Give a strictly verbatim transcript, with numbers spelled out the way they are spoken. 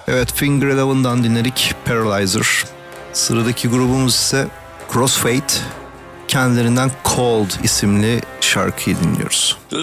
Evet, Finger Eleven'dan dinledik Paralyzer. Sıradaki grubumuz ise Crossfade. Kendilerinden Cold isimli şarkıyı dinliyoruz. The